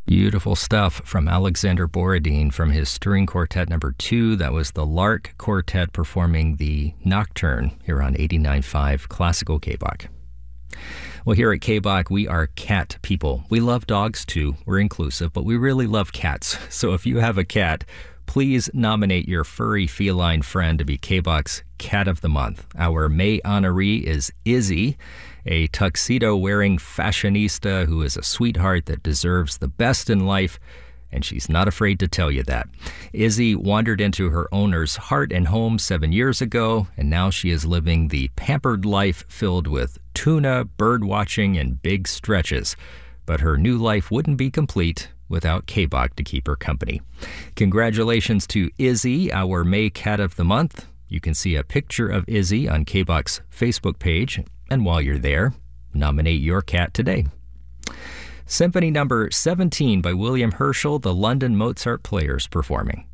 Beautiful stuff from Alexander Borodin from his string quartet number 2. That was the Lark Quartet performing the Nocturne here on 89.5 Classical KBOC. Well, here at KBOC, we are cat people. We love dogs too. We're inclusive, but we really love cats. So if you have a cat, please nominate your furry feline friend to be KBOC's Cat of the Month. Our May honoree is Izzy, a tuxedo-wearing fashionista who is a sweetheart that deserves the best in life, and she's not afraid to tell you that. Izzy wandered into her owner's heart and home 7 years ago, and now she is living the pampered life filled with tuna, bird watching, and big stretches. But her new life wouldn't be complete without KBOC to keep her company. Congratulations to Izzy, our May Cat of the Month. You can see a picture of Izzy on KBOC's Facebook page, and while you're there, nominate your cat today. Symphony number 17 by William Herschel, the London Mozart Players performing.